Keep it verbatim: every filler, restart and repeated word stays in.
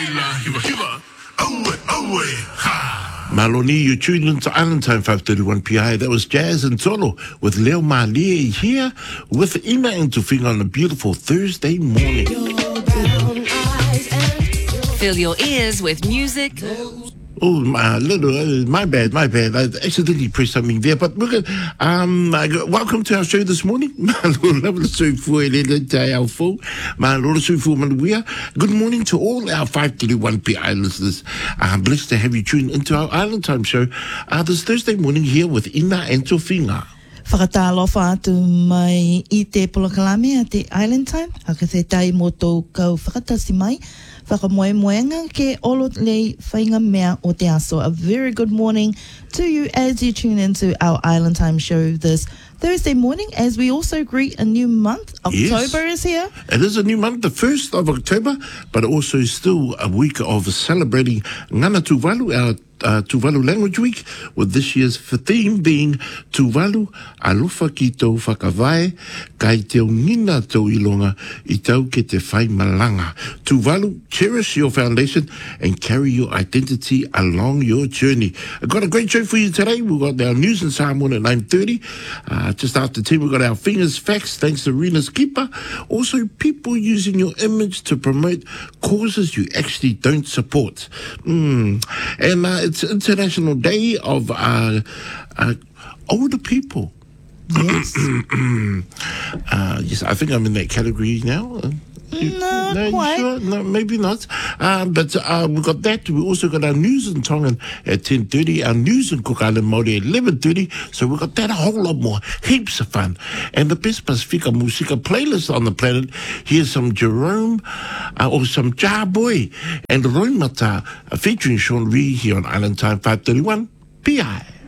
Laila, hiva, hiva. Aue, aue, ha. Maloni, you tuned into Island Time five thirty-one P I. That was Jazz and Tolo with Leo Mali here with Ina and Tufinga on a beautiful Thursday morning. Fill your ears with music. Oh, my little, uh, my bad, my bad. I accidentally pressed something there. But look at, um, I go, welcome to our show this morning. Good morning to all our five thirty-one P I listeners. I'm blessed to have you tune into our Island Time show uh, this Thursday morning here with Ina and Tofinga. Whakatalofa atu mai I te polokalame a te Island Time. Haka te tai mo tō kau whakatasi mai. Whakamoemoenga ke olo lei whainga mea o te aso. A very good morning to you as you tune into our Island Time show this Thursday morning, as we also greet a new month. October Yes. is here. It is a new month, the first of October, but also still a week of celebrating Ngana Tuvalu, our uh, Tuvalu Language Week, with this year's theme being Tuvalu, Alofa ki tau whakawai, kai te ngina tau ilonga, I tau ke te whai malanga. Tuvalu, cherish your foundation and carry your identity along your journey. I've got a great show for you today. We've got our news in Samoan at nine thirty. Uh, just after ten, we've got our Fingers Facts, thanks to Rena's Keeper. Also, people using your image to promote causes you actually don't support. Mm. And uh, it's International Day of uh, uh, Older People. Yes. uh, yes, I think I'm in that category now. Uh, you- No, you quite. Sure? No, maybe not. Uh, but uh, we've got that. We also got our news in Tongan at ten thirty, our news in Cook Island Māori at eleven thirty. So we've got that a whole lot more. Heaps of fun. And the best Pacifica Musica playlist on the planet. Here's some Jerome uh, or some Ja Boy and Roy Mata uh, featuring Sean Ree here on Island Time five thirty-one P I.